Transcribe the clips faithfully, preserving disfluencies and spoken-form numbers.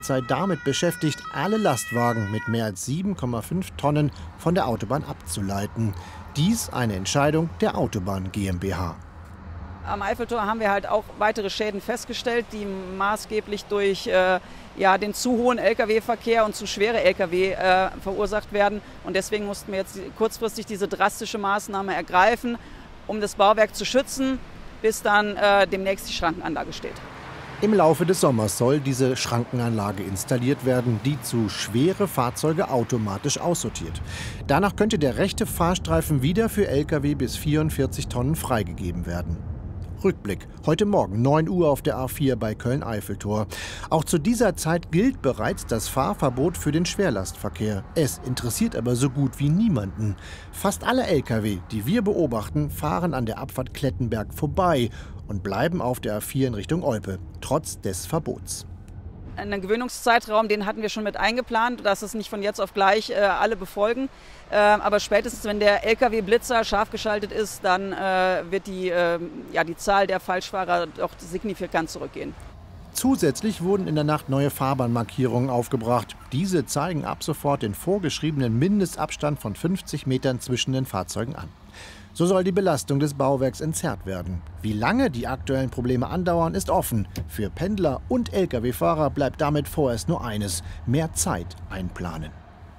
sei damit beschäftigt, alle Lastwagen mit mehr als sieben Komma fünf Tonnen von der Autobahn abzuleiten. Dies eine Entscheidung der Autobahn GmbH. Am Eiffeltor haben wir halt auch weitere Schäden festgestellt, die maßgeblich durch äh, ja, den zu hohen L K W-Verkehr und zu schwere L K W äh, verursacht werden. Und deswegen mussten wir jetzt kurzfristig diese drastische Maßnahme ergreifen, um das Bauwerk zu schützen, bis dann äh, demnächst die Schrankenanlage steht. Im Laufe des Sommers soll diese Schrankenanlage installiert werden, die zu schwere Fahrzeuge automatisch aussortiert. Danach könnte der rechte Fahrstreifen wieder für L K W bis vierundvierzig Tonnen freigegeben werden. Rückblick. Heute Morgen neun Uhr auf der A vier bei Köln-Eiffeltor. Auch zu dieser Zeit gilt bereits das Fahrverbot für den Schwerlastverkehr. Es interessiert aber so gut wie niemanden. Fast alle L K W, die wir beobachten, fahren an der Abfahrt Klettenberg vorbei und bleiben auf der A vier in Richtung Olpe, trotz des Verbots. Einen Gewöhnungszeitraum, den hatten wir schon mit eingeplant, dass es nicht von jetzt auf gleich äh, alle befolgen. Äh, aber spätestens, wenn der L K W-Blitzer scharf geschaltet ist, dann äh, wird die, äh, ja, die Zahl der Falschfahrer doch signifikant zurückgehen. Zusätzlich wurden in der Nacht neue Fahrbahnmarkierungen aufgebracht. Diese zeigen ab sofort den vorgeschriebenen Mindestabstand von fünfzig Metern zwischen den Fahrzeugen an. So soll die Belastung des Bauwerks entzerrt werden. Wie lange die aktuellen Probleme andauern, ist offen. Für Pendler und L K W-Fahrer bleibt damit vorerst nur eines: mehr Zeit einplanen.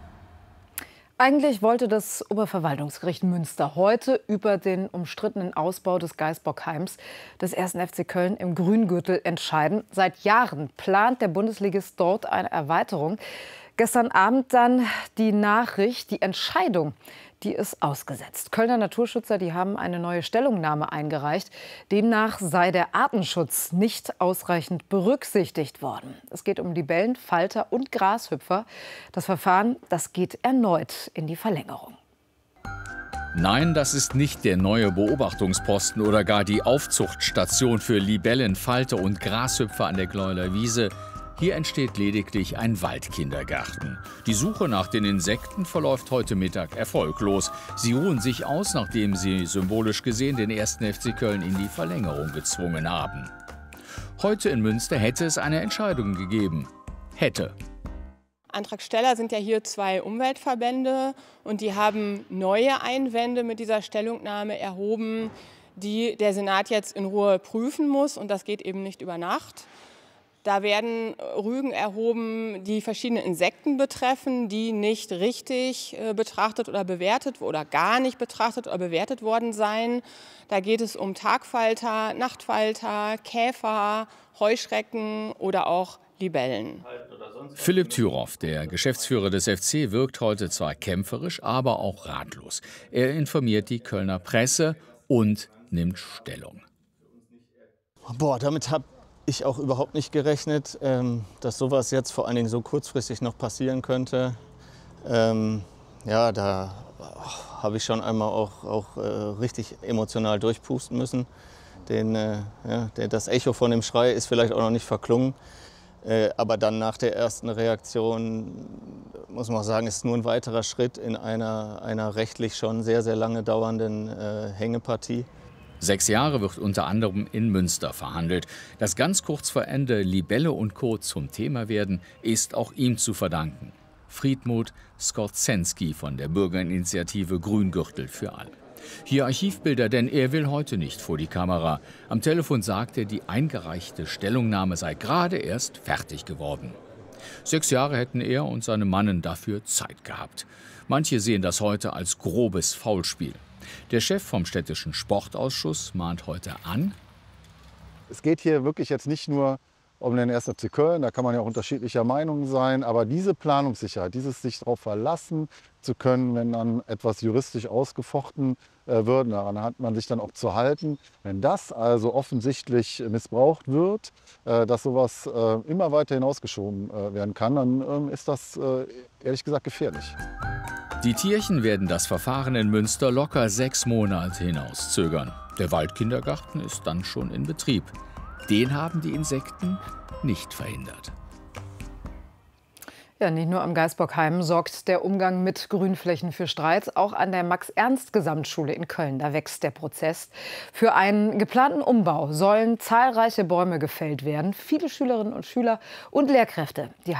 Eigentlich wollte das Oberverwaltungsgericht Münster heute über den umstrittenen Ausbau des Gaisbockheims des ersten F C Köln im Grüngürtel entscheiden. Seit Jahren plant der Bundesligist dort eine Erweiterung. Gestern Abend dann die Nachricht, die Entscheidung, die ist ausgesetzt. Kölner Naturschützer, die haben eine neue Stellungnahme eingereicht. Demnach sei der Artenschutz nicht ausreichend berücksichtigt worden. Es geht um Libellen, Falter und Grashüpfer. Das Verfahren, das geht erneut in die Verlängerung. Nein, das ist nicht der neue Beobachtungsposten oder gar die Aufzuchtstation für Libellen, Falter und Grashüpfer an der Gleuler Wiese. Hier entsteht lediglich ein Waldkindergarten. Die Suche nach den Insekten verläuft heute Mittag erfolglos. Sie ruhen sich aus, nachdem sie symbolisch gesehen den ersten F C Köln in die Verlängerung gezwungen haben. Heute in Münster hätte es eine Entscheidung gegeben. Hätte. Antragsteller sind ja hier zwei Umweltverbände und die haben neue Einwände mit dieser Stellungnahme erhoben, die der Senat jetzt in Ruhe prüfen muss, und das geht eben nicht über Nacht. Da werden Rügen erhoben, die verschiedene Insekten betreffen, die nicht richtig betrachtet oder bewertet oder gar nicht betrachtet oder bewertet worden seien. Da geht es um Tagfalter, Nachtfalter, Käfer, Heuschrecken oder auch Libellen. Philipp Thüroff, der Geschäftsführer des F C, wirkt heute zwar kämpferisch, aber auch ratlos. Er informiert die Kölner Presse und nimmt Stellung. Boah, damit habe ich auch überhaupt nicht gerechnet, ähm, dass sowas jetzt vor allen Dingen so kurzfristig noch passieren könnte. Ähm, ja, da oh, habe ich schon einmal auch, auch äh, richtig emotional durchpusten müssen. Den, äh, ja, der, das Echo von dem Schrei ist vielleicht auch noch nicht verklungen. Äh, aber dann nach der ersten Reaktion, muss man auch sagen, ist nur ein weiterer Schritt in einer, einer rechtlich schon sehr, sehr lange dauernden äh, Hängepartie. Sechs Jahre wird unter anderem in Münster verhandelt. Dass ganz kurz vor Ende Libelle und Co. zum Thema werden, ist auch ihm zu verdanken. Friedmut Skorzensky von der Bürgerinitiative Grüngürtel für alle. Hier Archivbilder, denn er will heute nicht vor die Kamera. Am Telefon sagt er, die eingereichte Stellungnahme sei gerade erst fertig geworden. Sechs Jahre hätten er und seine Mannen dafür Zeit gehabt. Manche sehen das heute als grobes Faulspiel. Der Chef vom städtischen Sportausschuss mahnt heute an: Es geht hier wirklich jetzt nicht nur um den ersten F C Köln, da kann man ja auch unterschiedlicher Meinung sein, aber diese Planungssicherheit, dieses sich darauf verlassen zu können, wenn dann etwas juristisch ausgefochten äh, wird, daran hat man sich dann auch zu halten. Wenn das also offensichtlich missbraucht wird, äh, dass sowas äh, immer weiter hinausgeschoben äh, werden kann, dann äh, ist das äh, ehrlich gesagt gefährlich. Die Tierchen werden das Verfahren in Münster locker sechs Monate hinauszögern. Der Waldkindergarten ist dann schon in Betrieb. Den haben die Insekten nicht verhindert. Ja, nicht nur am Gaisbockheim sorgt der Umgang mit Grünflächen für Streit. Auch an der Max-Ernst-Gesamtschule in Köln, da wächst der Prozess. Für einen geplanten Umbau sollen zahlreiche Bäume gefällt werden. Viele Schülerinnen und Schüler und Lehrkräfte, die